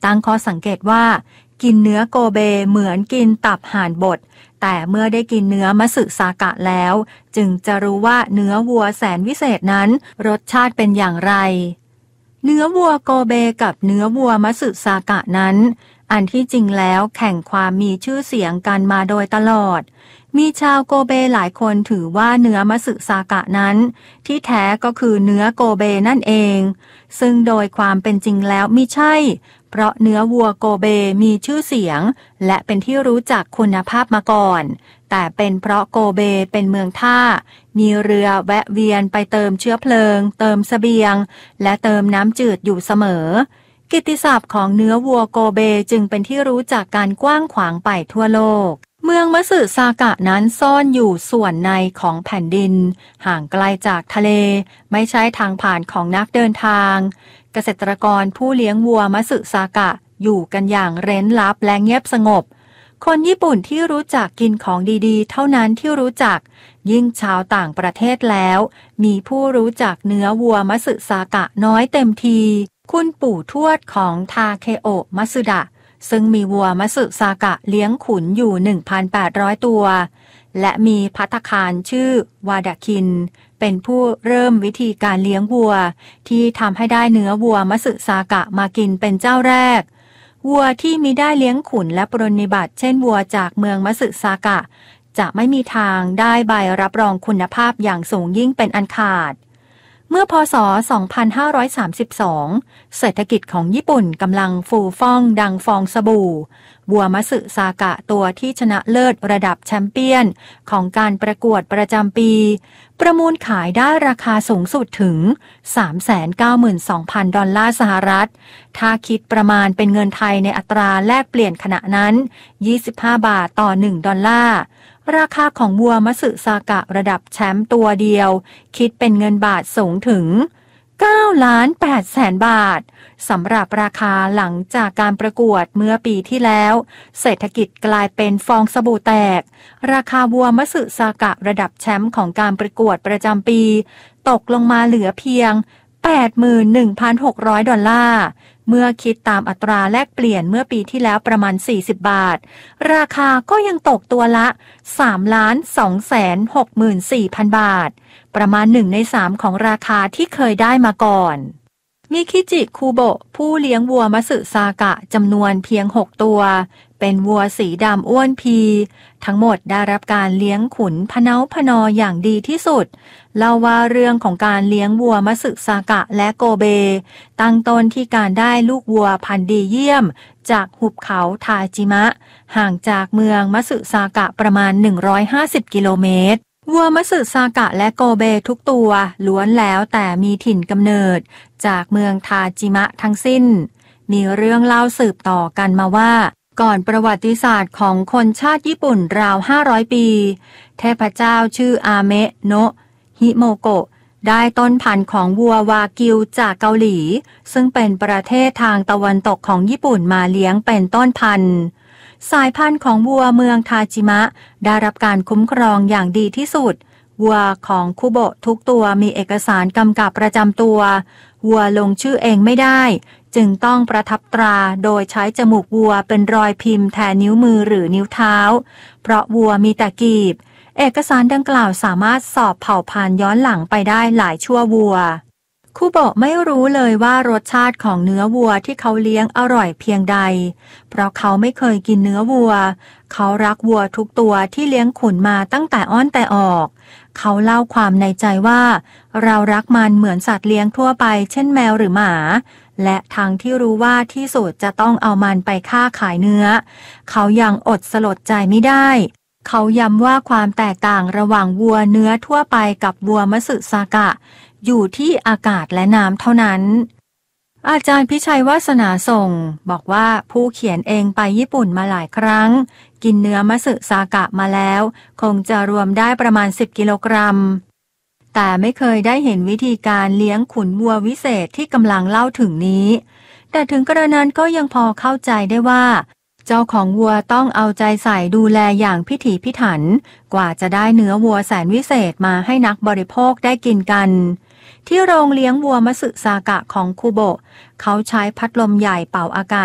ตั้งข้อสังเกตว่ากินเนื้อโกเบเหมือนกินตับห่านบดแต่เมื่อได้กินเนื้อมัตสึซากะแล้วจึงจะรู้ว่าเนื้อวัวแสนวิเศษนั้นรสชาติเป็นอย่างไรเนื้อวัวโกเบกับเนื้อวัวมัตสึซากะนั้นอันที่จริงแล้วแข่งความมีชื่อเสียงกันมาโดยตลอดมีชาวโกเบหลายคนถือว่าเนื้อมัตสึซากะนั้นที่แท้ก็คือเนื้อโกเบนั่นเองซึ่งโดยความเป็นจริงแล้วมิใช่เพราะเนื้อวัวโกเบมีชื่อเสียงและเป็นที่รู้จักคุณภาพมาก่อนแต่เป็นเพราะโกเบเป็นเมืองท่ามีเรือแวะเวียนไปเติมเชื้อเพลิงเติมเสบียงและเติมน้ำจืดอยู่เสมอกิตติศัพท์ของเนื้อวัวโกเบจึงเป็นที่รู้จักการกว้างขวางไปทั่วโลกเมืองมัตสึซากะนั้นซ่อนอยู่ส่วนในของแผ่นดินห่างไกลจากทะเลไม่ใช่ทางผ่านของนักเดินทางเกษตรกรผู้เลี้ยงวัวมัตสึซากะอยู่กันอย่างเร้นลับและเงียบสงบคนญี่ปุ่นที่รู้จักกินของดีๆเท่านั้นที่รู้จักยิ่งชาวต่างประเทศแล้วมีผู้รู้จักเนื้อวัวมัตสึซากะน้อยเต็มทีคุณปู่ทวดของทาเคโอะมัตสึดะซึ่งมีวัวมัตสึซากะเลี้ยงขุนอยู่ 1,800 ตัวและมีภัตตาคารชื่อวาดาคินเป็นผู้เริ่มวิธีการเลี้ยงวัวที่ทำให้ได้เนื้อวัวมัตสึซากะมากินเป็นเจ้าแรกวัวที่มิได้เลี้ยงขุนและปรนนิบัติเช่นวัวจากเมืองมัตสึซากะจะไม่มีทางได้ใบรับรองคุณภาพอย่างสูงยิ่งเป็นอันขาดเมื่อพศ 2532 เศรษฐกิจของญี่ปุ่นกำลังฟูฟ่องดังฟองสบู่วัวมัตสึซากะตัวที่ชนะเลิศระดับแชมเปี้ยนของการประกวดประจำปีประมูลขายได้ราคาสูงสุดถึง 392,000 ดอลลาร์สหรัฐถ้าคิดประมาณเป็นเงินไทยในอัตราแลกเปลี่ยนขณะนั้น 25 บาทต่อ 1 ดอลลาร์ราคาของวัวมัตสึซากะระดับแชมป์ตัวเดียวคิดเป็นเงินบาทสูงถึง 9,800,000 บาทสำหรับราคาหลังจากการประกวดเมื่อปีที่แล้วเศรษฐกิจกลายเป็นฟองสบู่แตกราคาวัวมัตสึซากะระดับแชมป์ของการประกวดประจำปีตกลงมาเหลือเพียง 81,600 ดอลลาร์เมื่อคิดตามอัตราแลกเปลี่ยนเมื่อปีที่แล้วประมาณ40 บาทราคาก็ยังตกตัวละ 3,264,000 บาทประมาณ1 ใน 3ของราคาที่เคยได้มาก่อนมิคิจิคุโบะผู้เลี้ยงวัวมัตสึซากะจำนวนเพียง6ตัวเป็นวัวสีดำอ้วนพีทั้งหมดได้รับการเลี้ยงขุนพะเนาพะนออย่างดีที่สุดเล่าว่าเรื่องของการเลี้ยงวัวมัตสึซากะและโกเบตั้งต้นที่การได้ลูกวัวพันธุ์ดีเยี่ยมจากหุบเขาทาจิมะห่างจากเมืองมัตสึซากะประมาณ150 กิโลเมตรวัวมัตสึซากะและโกเบทุกตัวล้วนแล้วแต่มีถิ่นกำเนิดจากเมืองทาจิมะทั้งสิ้นมีเรื่องเล่าสืบต่อกันมาว่าก่อนประวัติศาสตร์ของคนชาติญี่ปุ่นราว500 ปีเทพเจ้าชื่ออาเมะโนะฮิโมโกะได้ต้นพันธุ์ของวัววากิวจากเกาหลีซึ่งเป็นประเทศทางตะวันตกของญี่ปุ่นมาเลี้ยงเป็นต้นพันธุ์สายพันธุ์ของวัวเมืองทาจิมะได้รับการคุ้มครองอย่างดีที่สุดวัวของคุโบะทุกตัวมีเอกสารกำกับประจำตัววัวลงชื่อเองไม่ได้จึงต้องประทับตราโดยใช้จมูกวัวเป็นรอยพิมพ์แทนนิ้วมือหรือนิ้วเท้าเพราะวัวมีแต่กีบเอกสารดังกล่าวสามารถสอบเผ่าพันธุ์ย้อนหลังไปได้หลายชั่ววัวคุโบะไม่รู้เลยว่ารสชาติของเนื้อวัวที่เขาเลี้ยงอร่อยเพียงใดเพราะเขาไม่เคยกินเนื้อวัวเขารักวัวทุกตัวที่เลี้ยงขุนมาตั้งแต่อ้อนแต่ออกเขาเล่าความในใจว่าเรารักมันเหมือนสัตว์เลี้ยงทั่วไปเช่นแมวหรือหมาและทั้งที่รู้ว่าที่สุดจะต้องเอามันไปค้าขายเนื้อเขายังอดสลดใจไม่ได้เขาย้ำว่าความแตกต่างระหว่างวัวเนื้อทั่วไปกับวัวมัตสึซากะอยู่ที่อากาศและน้ำเท่านั้นอาจารย์พิชัยวาสนาส่งบอกว่าผู้เขียนเองไปญี่ปุ่นมาหลายครั้งกินเนื้อมัตสึซากะมาแล้วคงจะรวมได้ประมาณ10 กิโลกรัมแต่ไม่เคยได้เห็นวิธีการเลี้ยงขุนวัววิเศษที่กำลังเล่าถึงนี้แต่ถึงกระนั้นก็ยังพอเข้าใจได้ว่าเจ้าของวัวต้องเอาใจใส่ดูแลอย่างพิถีพิถันกว่าจะได้เนื้อวัวแสนวิเศษมาให้นักบริโภคได้กินกันที่โรงเลี้ยงวัวมัตสึซากะของคุโบะเขาใช้พัดลมใหญ่เป่าอากาศ